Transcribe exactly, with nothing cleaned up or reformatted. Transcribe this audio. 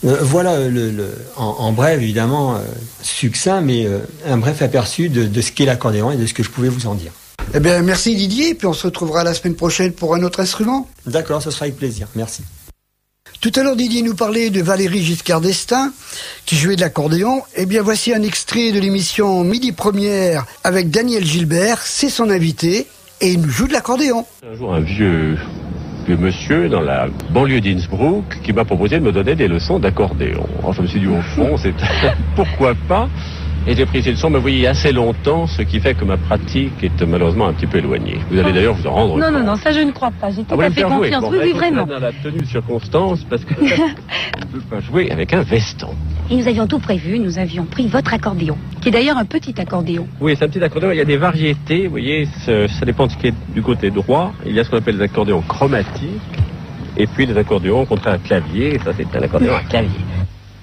Euh, voilà, le, le, en, en bref, évidemment, euh, succinct, mais euh, un bref aperçu de, de ce qu'est l'accordéon et de ce que je pouvais vous en dire. Eh bien, merci Didier, puis on se retrouvera la semaine prochaine pour un autre instrument. D'accord, ce sera avec plaisir, merci. Tout à l'heure, Didier nous parlait de Valéry Giscard d'Estaing, qui jouait de l'accordéon. Eh bien, voici un extrait de l'émission Midi Première avec Daniel Gilbert, c'est son invité, et il nous joue de l'accordéon. Un jour, un vieux, vieux monsieur dans la banlieue d'Innsbruck qui m'a proposé de me donner des leçons d'accordéon. Alors, je me suis dit, au fond, c'est pourquoi pas. Et j'ai pris ces leçons, mais vous voyez, assez longtemps, ce qui fait que ma pratique est malheureusement un petit peu éloignée. Vous allez d'ailleurs vous en rendre non, compte. Non, non, non, ça je ne crois pas. J'ai tout ah, à fait confiance. bon, oui, oui, bah, vraiment. Dans la tenue de circonstance, parce que je ne peux pas jouer avec un veston. Et nous avions tout prévu, nous avions pris votre accordéon, qui est d'ailleurs un petit accordéon. Oui, c'est un petit accordéon, il y a des variétés, vous voyez, ça dépend de ce qui est du côté droit. Il y a ce qu'on appelle des accordéons chromatiques, et puis des accordéons contre un clavier, et ça c'est un accordéon à clavier.